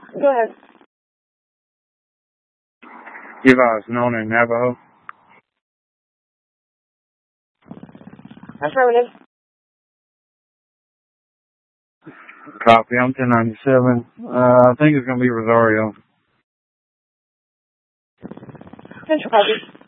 Go ahead. Give us known in Navajo. Affirmative. Copy. I'm 1097. I think it's going to be Rosario. Central copy.